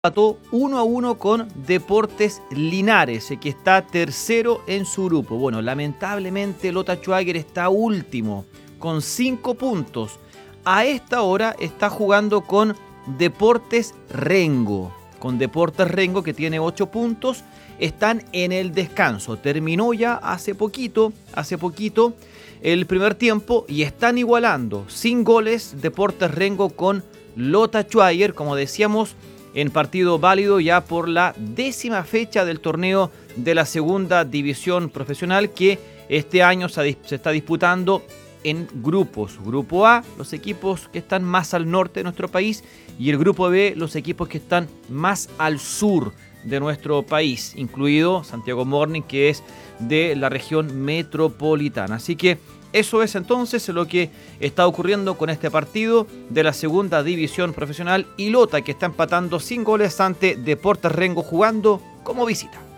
Empató 1-1 con Deportes Linares, que está tercero en su grupo. Bueno, lamentablemente Lota Schwager está último, con 5 puntos. A esta hora está jugando con Deportes Rengo. Con Deportes Rengo, que tiene 8 puntos, están en el descanso. Terminó ya hace poquito el primer tiempo y están igualando sin goles Deportes Rengo con Lota Schwager, como decíamos, en partido válido ya por la 10ª fecha del torneo de la segunda división profesional, que este año se está disputando en grupos. Grupo A, los equipos que están más al norte de nuestro país, y el grupo B, los equipos que están más al sur de nuestro país, incluido Santiago Morning, que es de la región metropolitana. Así que eso es entonces lo que está ocurriendo con este partido de la segunda división profesional, y Lota, que está empatando sin goles ante Deportes Rengo jugando como visita.